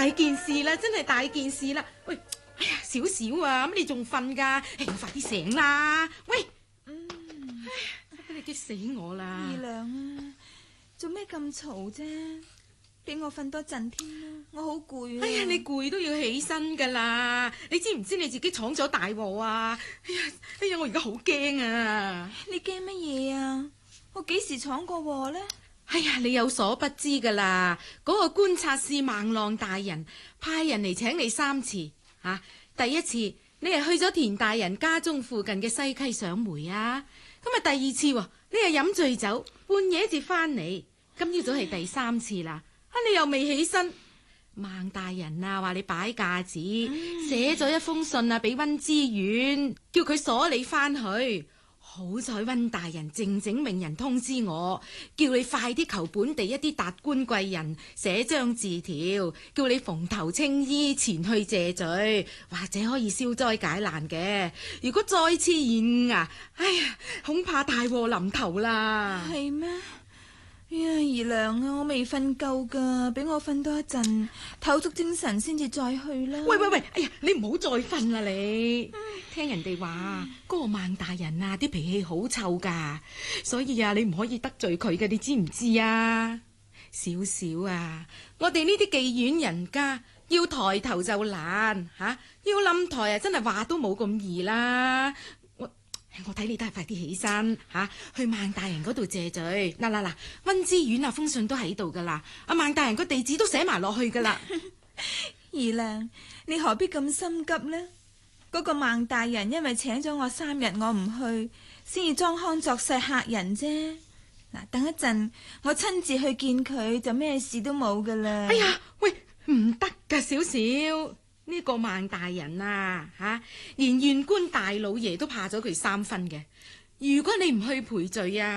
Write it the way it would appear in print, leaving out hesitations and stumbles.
大件事啦，真係大件事啦！喂，哎呀，少少啊，咁你仲瞓噶？你快啲醒啦！喂，你激死我啦！ 二娘啊，做咩咁嘈啫？俾我瞓多陣添啦，我好攰啊！ 哎呀，你攰都要起身噶啦！你知唔知你自己闖咗大禍啊？哎呀，我而家好驚啊！ 你驚乜嘢啊？我幾時闖過禍呢？ 哎呀，你有所不知噶啦，嗰個觀察師孟浪大人派人嚟請你3次啊！第一次你係去咗田大人家中附近嘅西溪賞梅啊，咁啊第二次你係飲醉酒半夜至翻嚟，今朝早係第3次啦。你又未起身，孟大人啊話你擺架子，寫咗一封信啊俾溫之遠，叫佢鎖你翻去。好彩溫大人靜靜命人通知我，叫你快啲求本地一啲達官貴人寫張字條，叫你蓬頭青衣前去謝罪，或者可以消災解難嘅。如果再次延誤啊，哎呀，恐怕大禍臨頭啦。 係咩？哎呀，二娘啊，我未瞓夠噶，俾我瞓多一陣，唞足精神先至再去啦。 喂，哎呀，你唔好再瞓啦你。聽人哋話嗰個孟大人啊，啲脾氣好臭噶，所以啊，你唔可以得罪佢嘅，你知唔知啊？少少啊，我哋呢啲妓院人家要抬頭就難吓，要冧台啊，真係話都冇咁易啦。我睇你都係快啲起身吓，去孟大人嗰度謝罪。嗱，溫之遠啊，封信都喺度噶啦，阿孟大人個地址都寫埋落去噶啦。 二娘，你何必咁心急呢？嗰個孟大人因為請咗我3日，我唔去，先至裝腔作勢嚇人啫。嗱，等一陣我親自去見佢，就咩事都冇噶啦。 哎呀，喂，唔得噶，少少。呢個孟大人啊，連縣官大老爺都怕咗佢3分嘅。如果你唔去賠罪啊，